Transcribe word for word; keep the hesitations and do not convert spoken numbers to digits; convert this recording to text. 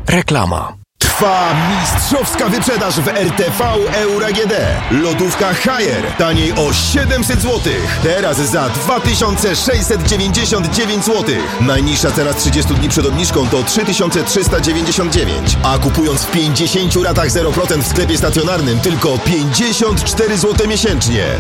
Reklama. Trwa mistrzowska wyprzedaż w R T V Euro A G D. Lodówka Haier taniej o siedemset złotych. Teraz za dwa tysiące sześćset dziewięćdziesiąt dziewięć złotych. Najniższa cena z trzydziestu dni przed obniżką to trzy tysiące trzysta dziewięćdziesiąt dziewięć. A kupując w pięćdziesięciu ratach zero procent w sklepie stacjonarnym tylko pięćdziesiąt cztery złote miesięcznie.